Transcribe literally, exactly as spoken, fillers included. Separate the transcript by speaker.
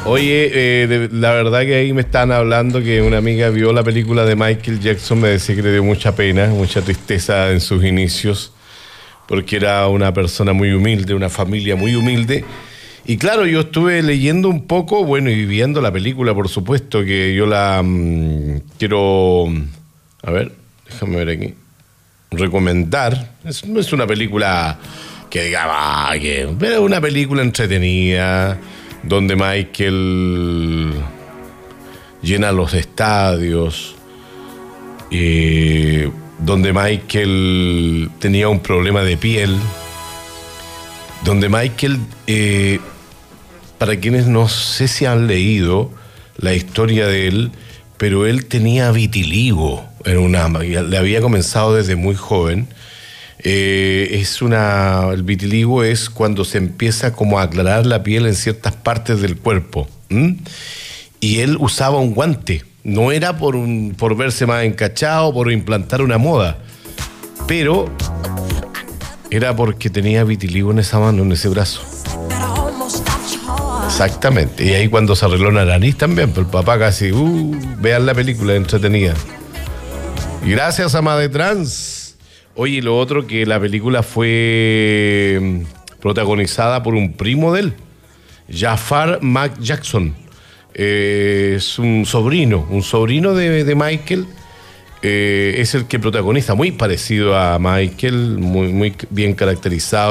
Speaker 1: Oye, eh, de, la verdad que ahí me están hablando que una amiga vio la película de Michael Jackson, me decía que le dio mucha pena, mucha tristeza en sus inicios, porque era una persona muy humilde, una familia muy humilde. Y claro, yo estuve leyendo un poco, bueno, y viendo la película, por supuesto, que yo la mmm, quiero, a ver, déjame ver aquí, recomendar. Es, no es una película que diga, ah, que, es una película entretenida, donde Michael llena los estadios, eh, donde Michael tenía un problema de piel, donde Michael, eh, para quienes no sé si han leído la historia de él, pero él tenía vitiligo, era una, le había comenzado desde muy joven. Eh, es una, el vitiligo es cuando se empieza como a aclarar la piel en ciertas partes del cuerpo. ¿Mm? Y él usaba un guante, no era por, un, por verse más encachado, por implantar una moda, pero era porque tenía vitiligo en esa mano, en ese brazo. Exactamente, y ahí cuando se arregló la nariz también, pero el papá casi, uh, vean la película, entretenida. Y gracias a Madre Trans. Oye, lo otro, que la película fue protagonizada por un primo de él, Jafar Mac Jackson. Eh, es un sobrino, un sobrino de, de Michael. Eh, es el que protagoniza, muy parecido a Michael, muy, muy bien caracterizado.